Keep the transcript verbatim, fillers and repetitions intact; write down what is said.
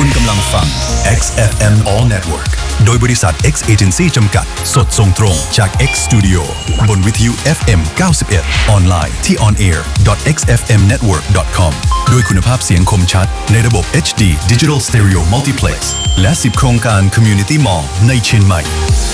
คุณกำลังฟัง X เอฟ เอ็ม All Network โดยบริษัท X Agency จำกัดสดส่งตรงจาก X Studio บนวิทยุ เอฟ เอ็ม เก้าสิบเอ็ด ออนไลน์ที่ on air dot x f m network dot com ด้วยคุณภาพเสียงคมชัดในระบบ เอช ดี Digital Stereo Multiplex และสิบโครงการ Community Mall ในเชียงใหม่